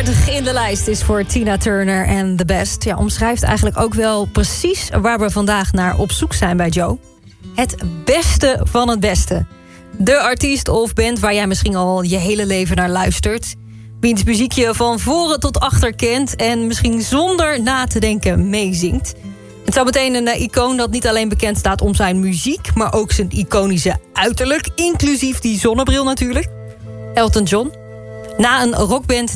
32 in de lijst is voor Tina Turner en The Best. Ja, omschrijft eigenlijk ook wel precies waar we vandaag naar op zoek zijn bij Joe. Het beste van het beste. De artiest of band waar jij misschien al je hele leven naar luistert. Wiens muziek je van voren tot achter kent en misschien zonder na te denken meezingt. Het zou meteen een icoon dat niet alleen bekend staat om zijn muziek, maar ook zijn iconische uiterlijk, inclusief die zonnebril natuurlijk. Elton John. Na een rockband